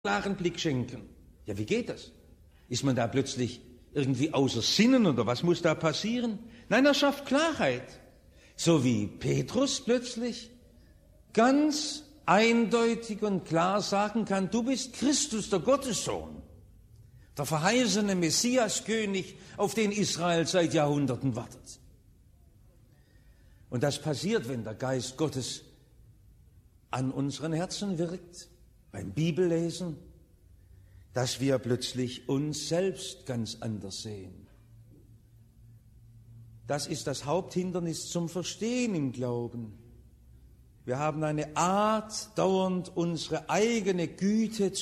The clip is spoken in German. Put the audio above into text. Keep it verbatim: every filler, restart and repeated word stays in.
klaren Blick schenken. Ja, wie geht das? Ist man da plötzlich irgendwie außer Sinnen oder was muss da passieren? Nein, er schafft Klarheit. So wie Petrus plötzlich ganz eindeutig und klar sagen kann, du bist Christus, der Gottessohn, der verheißene Messiaskönig, auf den Israel seit Jahrhunderten wartet. Und das passiert, wenn der Geist Gottes an unseren Herzen wirkt, beim Bibellesen, dass wir plötzlich uns selbst ganz anders sehen. Das ist das Haupthindernis zum Verstehen im Glauben. Wir haben eine Art, dauernd unsere eigene Güte